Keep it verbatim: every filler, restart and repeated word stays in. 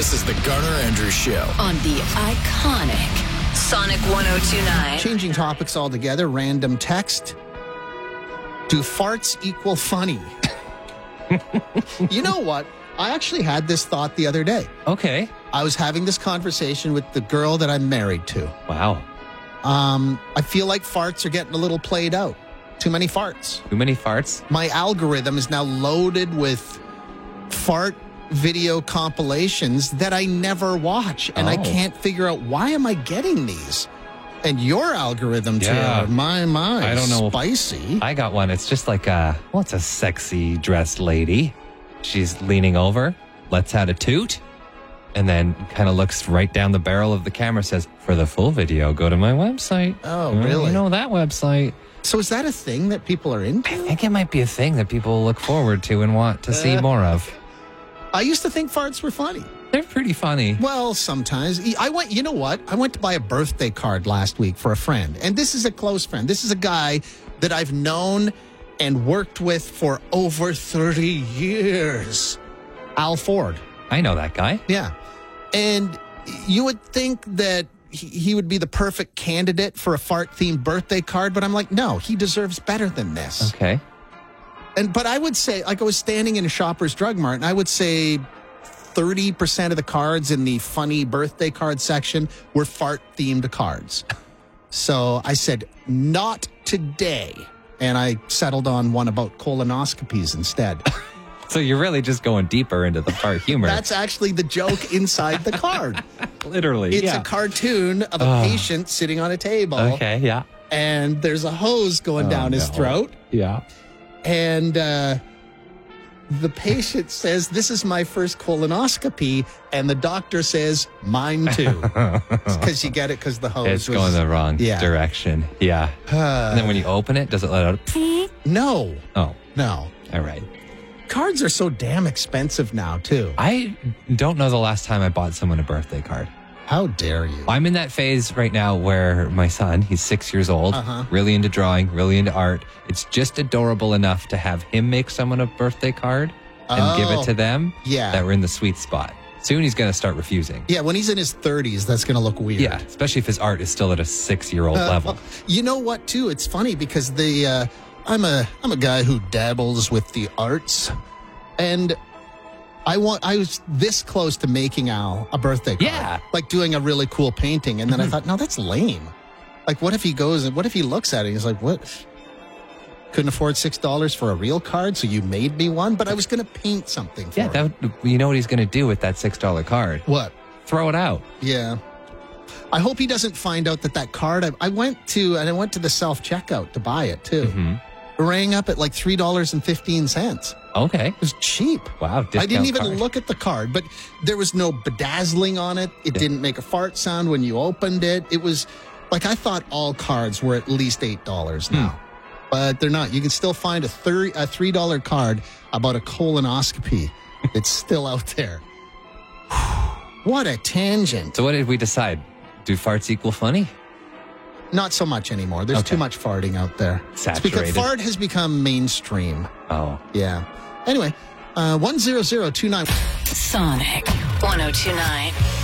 This is the Garner Andrews Show on the iconic Sonic one oh two point nine. Changing topics altogether, random text. Do farts equal funny? You know what? I actually had this thought the other day. Okay. I was having this conversation with the girl that I'm married to. Wow. Um, I feel like farts are getting a little played out. Too many farts. Too many farts? My algorithm is now loaded with fart video compilations that I never watch, and Oh. I can't figure out why am I getting these. And your algorithm, Yeah. Taylor, my, my, I don't know. spicy. I got one. It's just like a, well, it's a sexy dressed lady. She's leaning over, lets out a toot, and then kind of looks right down the barrel of the camera, says, for the full video, go to my website. Oh, Well, really? You know that website. So is that a thing that people are into? I think it might be a thing that people look forward to and want to see more of. I used to think farts were funny. They're pretty funny. Well, sometimes. I went, you know what? I went to buy a birthday card last week for a friend. And this is a close friend. This is a guy that I've known and worked with for over thirty years. Al Ford. I know that guy. Yeah. And you would think that he, he would be the perfect candidate for a fart-themed birthday card, but I'm like, no, he deserves better than this. Okay. And but I would say, like I was standing in a Shoppers Drug Mart, and I would say thirty percent of the cards in the funny birthday card section were fart-themed cards. So I said, not today. And I settled on one about colonoscopies instead. So you're really just going deeper into the fart humor. That's actually the joke inside the card. literally. It's yeah. a cartoon of a patient sitting on a table. Okay, yeah. And there's a hose going Oh, down his no. throat. Yeah. And uh, the patient says, this is my first colonoscopy. And the doctor says, mine too. Because you get it because the hose It's was... going the wrong Yeah. direction. Yeah. and then when you open it, does it let out a No, Oh, no. all right. Cards are so damn expensive now, too. I don't know the last time I bought someone a birthday card. How dare you? I'm in that phase right now where my son, he's six years old, Uh-huh. really into drawing, really into art. It's just adorable enough to have him make someone a birthday card and give Oh, it to them. yeah. That we're in the sweet spot. Soon he's going to start refusing. Yeah, when he's in his thirties, that's going to look weird. Yeah, especially if his art is still at a six-year-old Uh, level. You know what, too? It's funny because the uh, I'm a I'm a guy who dabbles with the arts, and I want I was this close to making Al a birthday card. Yeah. Like doing a really cool painting, and then I thought, no, that's lame. Like, what if he goes and what if he looks at it and he's like, what? Couldn't afford six dollars for a real card, so you made me one. But I was going to paint something for Yeah, him. that would, you know what he's going to do with that six dollar card? What? Throw it out. Yeah. I hope he doesn't find out that that card. I, I went to and I went to the self checkout to buy it too. Mm-hmm. It rang up at like three dollars and fifteen cents. Okay. It was cheap. Wow, I didn't discount even card. look at the card, but there was no bedazzling on it. It didn't make a fart sound when you opened it. It was like I thought all cards were at least eight dollars now, Hmm. but they're not. You can still find a thirty a three dollar card about a colonoscopy. It's still out there. What a tangent! So what did we decide? Do farts equal funny? Not so much anymore. There's Okay. too much farting out there. It's because Saturated. fart has become mainstream. Oh. Yeah. Anyway, uh, one zero zero two nine. Sonic one oh two point nine.